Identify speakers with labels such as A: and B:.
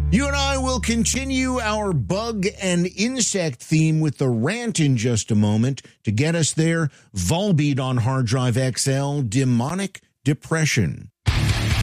A: You and I will continue our bug and insect theme with the rant in just a moment. To get us there, Volbeat on Hard Drive XL, Demonic Depression.